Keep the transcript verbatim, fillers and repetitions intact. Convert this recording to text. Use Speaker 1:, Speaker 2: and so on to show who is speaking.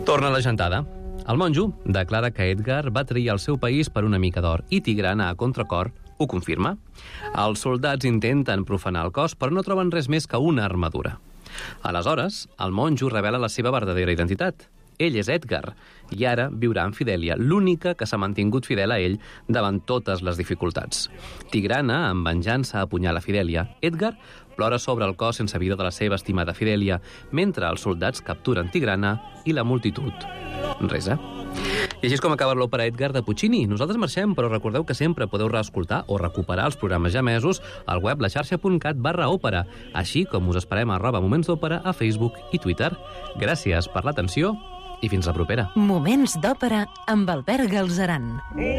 Speaker 1: Torna la gentada. El monjo declara que Edgar va trair el seu país per una mica d'or i Tigrana, a contracor, ho confirma. Els soldats intenten profanar el cos, però no troben res més que una armadura. Aleshores, el monjo revela la seva verdadera identitat. Ell és Edgar, i ara viurà amb Fidèlia, l'única que s'ha mantingut fidel a ell davant totes les dificultats. Tigrana, en venjança, apunyala Fidèlia. Edgar plora sobre el cos sense vida de la seva estimada Fidèlia, mentre els soldats capturen Tigrana i la multitud resa. I així és com acaba l'òpera Edgar de Puccini. Nosaltres marxem, però recordeu que sempre podeu reescoltar o recuperar els programes ja emesos al web laxarxa.cat barra òpera, així com us esperem a arroba Moments d'Òpera a Facebook i Twitter. Gràcies per l'atenció i fins la propera.
Speaker 2: Moments d'Òpera amb Albert Galzeran.